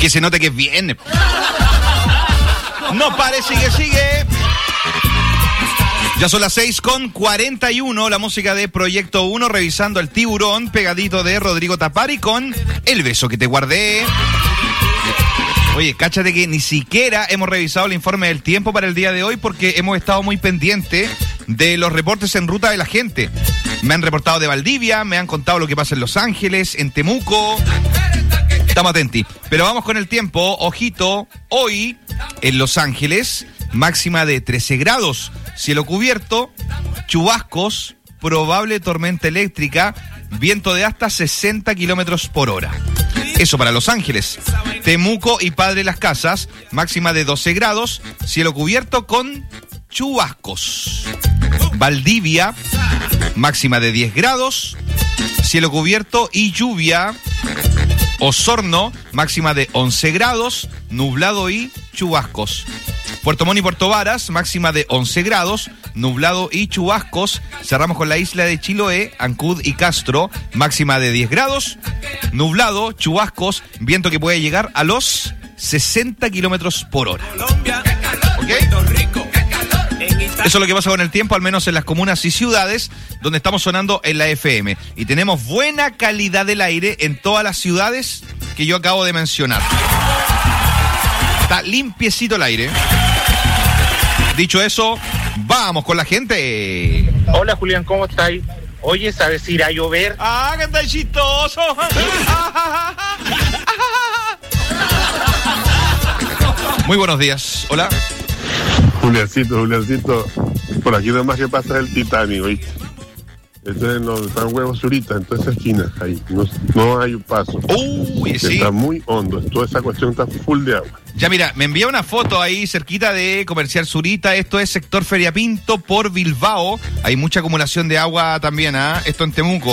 Que se note que es bien. No pare, sigue. Ya son las 6:41, la música de Proyecto 1, revisando El Tiburón, pegadito de Rodrigo Tapari con El beso que te guardé. Oye, cáchate que ni siquiera hemos revisado el informe del tiempo para el día de hoy porque hemos estado muy pendientes de los reportes en ruta de la gente. Me han reportado de Valdivia, me han contado lo que pasa en Los Ángeles, en Temuco. Estamos atentos. Pero vamos con el tiempo. Ojito, hoy en Los Ángeles, máxima de 13 grados. Cielo cubierto, chubascos, probable tormenta eléctrica, viento de hasta 60 kilómetros por hora. Eso para Los Ángeles. Temuco y Padre Las Casas, máxima de 12 grados, cielo cubierto con chubascos. Valdivia, máxima de 10 grados, cielo cubierto y lluvia. Osorno, máxima de 11 grados, nublado y chubascos. Puerto Montt y Puerto Varas, máxima de 11 grados, nublado y chubascos. Cerramos con la isla de Chiloé, Ancud y Castro, máxima de 10 grados, nublado, chubascos, viento que puede llegar a los 60 kilómetros por hora. ¿Ok? Eso es lo que pasa con el tiempo, al menos en las comunas y ciudades donde estamos sonando en la FM. Y tenemos buena calidad del aire en todas las ciudades que yo acabo de mencionar. Está limpiecito el aire. Dicho eso, vamos con la gente. Hola Julián, ¿cómo estáis? Oye, ¿sabes si irá a llover? ¡Ah, que está chistoso! Muy buenos días, hola. Juliancito, por aquí nomás que pasa el Titanic, ¿oíste? Entonces no están huevos Zurita, en toda esa esquina, ahí, no hay un paso. Uy, sí. Está muy hondo, toda esa cuestión está full de agua. Ya mira, me envía una foto ahí cerquita de Comercial Zurita, esto es sector Feria Pinto por Bilbao, hay mucha acumulación de agua también, esto en Temuco.